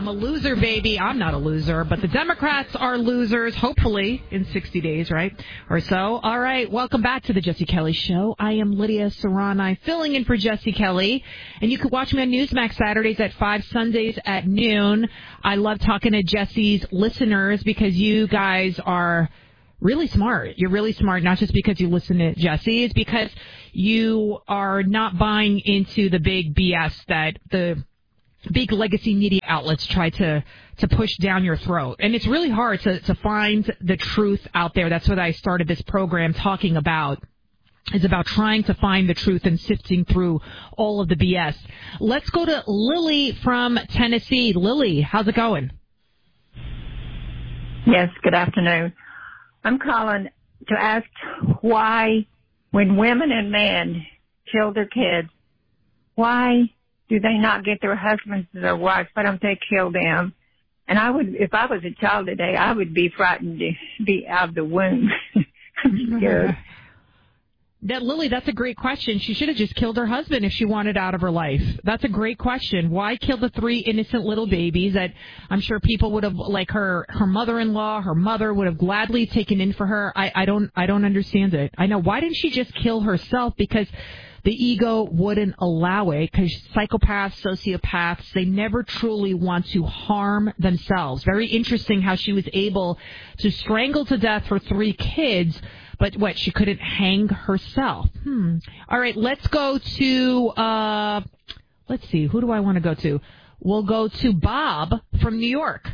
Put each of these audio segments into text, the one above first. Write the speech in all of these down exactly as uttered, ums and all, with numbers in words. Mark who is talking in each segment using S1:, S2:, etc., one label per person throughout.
S1: I'm a loser, baby. I'm not a loser, but the Democrats are losers, hopefully, in sixty days, right? Or so. All right, welcome back to the Jesse Kelly Show. I am Lydia Serrani, filling in for Jesse Kelly. And you can watch me on Newsmax Saturdays at five, Sundays at noon. I love talking to Jesse's listeners because you guys are really smart. You're really smart, not just because you listen to Jesse. It's because you are not buying into the big B S that the big legacy media outlets try to, to push down your throat. And it's really hard to, to find the truth out there. That's what I started this program talking about, is about trying to find the truth and sifting through all of the B S. Let's go to Lily from Tennessee. Lily, how's it going?
S2: Yes, good afternoon. I'm calling to ask why, when women and men kill their kids, why do they not get their husbands or their wives? Why don't they kill them? And I would, if I was a child today, I would be frightened to be out of the womb. I'm scared.
S1: That Lily, that's a great question. She should have just killed her husband if she wanted out of her life. That's a great question. Why kill the three innocent little babies that I'm sure people would have, like her, her mother-in-law, her mother would have gladly taken in for her? I, I don't, I don't understand it. I know. Why didn't she just kill herself? Because the ego wouldn't allow it, because psychopaths, sociopaths, they never truly want to harm themselves. Very interesting how she was able to strangle to death her three kids, but what, she couldn't hang herself. Hmm. All right, let's go to, uh, let's see, who do I want to go to? We'll go to Bob from New York.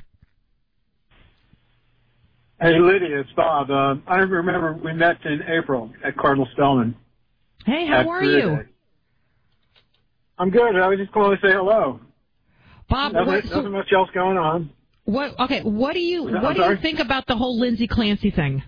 S3: Hey, Lydia, it's Bob. Uh, I remember we met in April at Cardinal Spellman.
S1: Hey, how are you?
S3: Day. I'm good. I was just calling to say hello.
S1: Bob,
S3: nothing,
S1: what, so,
S3: nothing much else going on.
S1: What? Okay, what do you
S3: I'm
S1: what do
S3: sorry?
S1: you think about the whole Lindsay Clancy thing?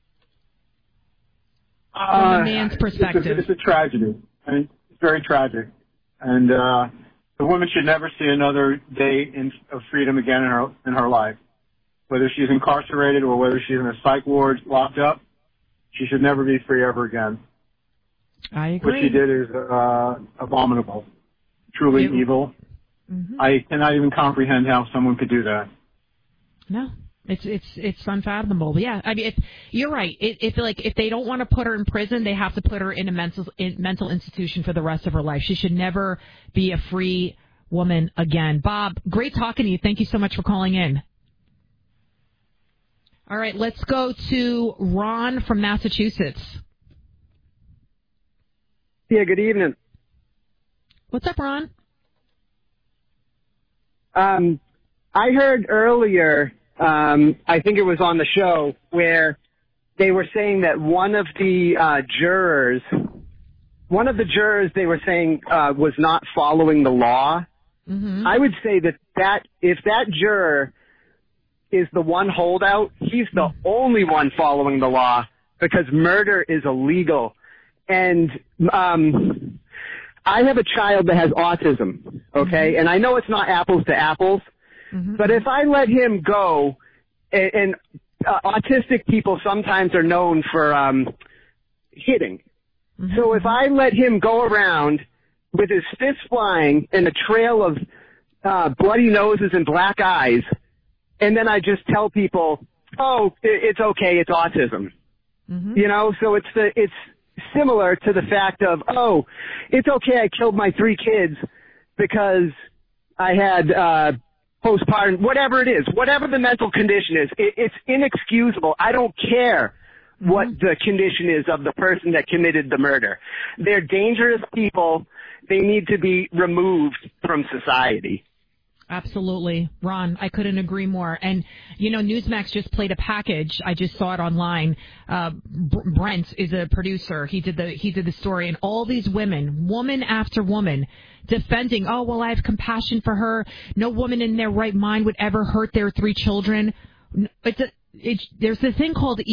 S3: Uh,
S1: From a man's perspective,
S3: it's a, it's a tragedy. I mean, it's very tragic, and uh, the woman should never see another day in, of freedom again in her in her life. Whether she's incarcerated or whether she's in a psych ward locked up, she should never be free ever again.
S1: I agree.
S3: What she did is uh, abominable, truly it, evil. Mm-hmm. I cannot even comprehend how someone could do that.
S1: No, it's it's it's unfathomable. Yeah, I mean, if, you're right. If, if like if they don't want to put her in prison, they have to put her in a mental in, mental institution for the rest of her life. She should never be a free woman again. Bob, great talking to you. Thank you so much for calling in. All right, let's go to Ron from Massachusetts.
S4: Yeah, good evening.
S1: What's up, Ron?
S4: Um, I heard earlier, um, I think it was on the show, where they were saying that one of the uh, jurors, one of the jurors they were saying uh, was not following the law. Mm-hmm. I would say that, that if that juror is the one holdout, he's the only one following the law, because murder is illegal. And um, I have a child that has autism, okay? Mm-hmm. And I know it's not apples to apples, mm-hmm. but if I let him go, and, and uh, autistic people sometimes are known for um, hitting. Mm-hmm. So if I let him go around with his fists flying and a trail of uh, bloody noses and black eyes, and then I just tell people, oh, it's okay, it's autism. Mm-hmm. You know, so it's the it's similar to the fact of, oh, it's okay, I killed my three kids because I had uh, postpartum, whatever it is, whatever the mental condition is, it, it's inexcusable. I don't care what mm-hmm. the condition is of the person that committed the murder. They're dangerous people. They need to be removed from society.
S1: Absolutely. Ron, I couldn't agree more. And, you know, Newsmax just played a package. I just saw it online. Uh, Brent is a producer. He did the, he did the story, and all these women, woman after woman, defending, oh, well, I have compassion for her. No woman in their right mind would ever hurt their three children. It's a, it's, there's this thing called evil.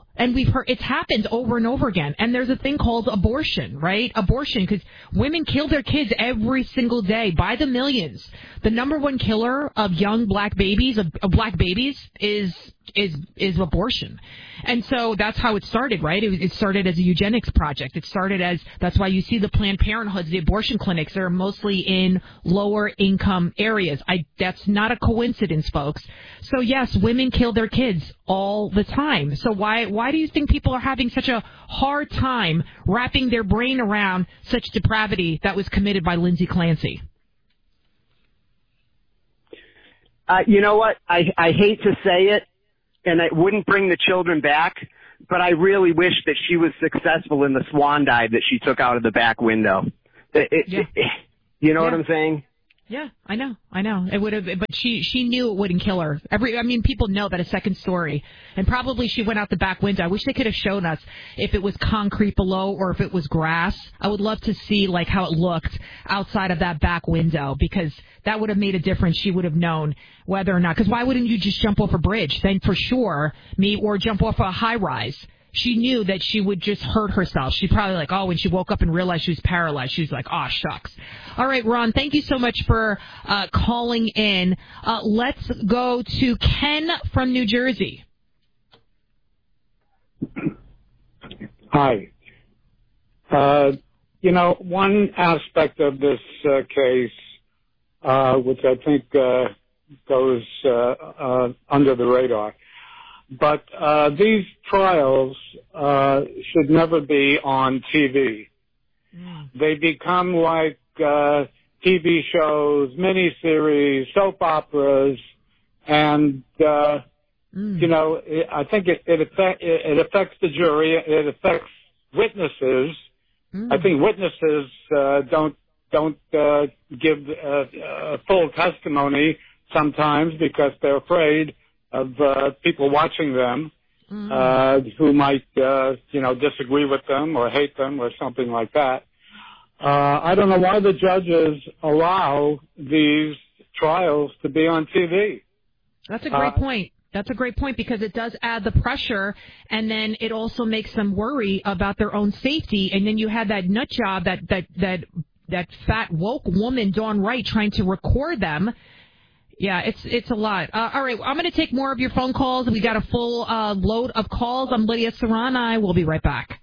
S1: And we've heard it's happened over and over again. And there's a thing called abortion, right? Abortion, because women kill their kids every single day by the millions. The number one killer of young black babies, of, of black babies, is is is abortion. And so that's how it started, right? It, it started as a eugenics project. It started as, that's why you see the Planned Parenthoods, the abortion clinics, they're mostly in lower income areas. I, that's not a coincidence, folks. So yes, women kill their kids all the time. So why, why do you think people are having such a hard time wrapping their brain around such depravity that was committed by Lindsay Clancy?
S4: Uh, you know what? I, I hate to say it, and it wouldn't bring the children back, but I really wish that she was successful in the swan dive that she took out of the back window. It, it,
S1: yeah.
S4: it, you know
S1: yeah.
S4: what I'm saying?
S1: Yeah, I know, I know. It would have, but she she knew it wouldn't kill her. Every, I mean, people know that a second story, and probably she went out the back window. I wish they could have shown us if it was concrete below or if it was grass. I would love to see like how it looked outside of that back window, because that would have made a difference. She would have known whether or not. Because why wouldn't you just jump off a bridge? Then for sure, me or jump off a high rise. She knew that she would just hurt herself. She'd probably like, oh, when she woke up and realized she was paralyzed, she was like, oh, shucks. All right, Ron, thank you so much for uh, calling in. Uh, let's go to Ken from New Jersey.
S5: Hi. Uh, you know, one aspect of this uh, case, uh, which I think uh, goes uh, uh, under the radar, but uh, these trials uh, should never be on T V. Mm. They become like uh, T V shows, miniseries, soap operas, and uh, mm. you know, it, I think it it, affect, it it affects the jury. It affects witnesses. Mm. I think witnesses uh, don't don't uh, give uh, uh, full testimony sometimes because they're afraid of uh, people watching them mm. uh, who might, uh, you know, disagree with them or hate them or something like that. Uh, I don't know why the judges allow these trials to be on T V.
S1: That's a great uh, point. That's a great point, because it does add the pressure, and then it also makes them worry about their own safety. And then you have that nut job, that that that that fat woke woman, Dawn Wright, trying to record them. Yeah, it's it's a lot. Uh, all right, I'm going to take more of your phone calls. We got a full uh, load of calls. I'm Lydia Serrani. We'll be right back.